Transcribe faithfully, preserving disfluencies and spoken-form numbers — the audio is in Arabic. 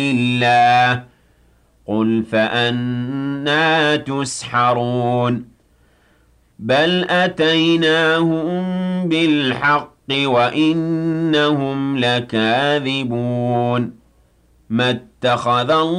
الله قل فأنى تسحرون بل أتيناهم بالحق وإنهم لكاذبون ما اتخذ الله